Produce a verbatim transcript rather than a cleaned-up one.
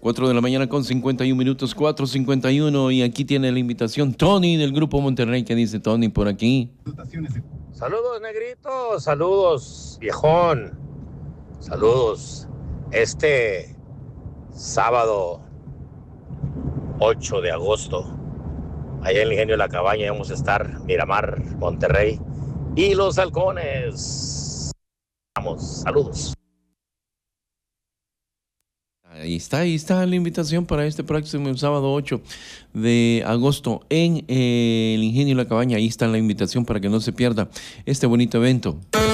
cuatro de la mañana con cincuenta y un minutos, cuatro cincuenta y uno, y aquí tiene la invitación Tony del Grupo Monterrey. ¿Qué dice Tony por aquí? Saludos, negrito, saludos, viejón, saludos. Este sábado ocho de agosto, allá en el Ingenio de la Cabaña vamos a estar, Miramar, Monterrey y Los Halcones. Vamos, saludos. Ahí está, ahí está la invitación para este próximo sábado ocho de agosto en eh, el Ingenio de la Cabaña. Ahí está la invitación para que no se pierda este bonito evento.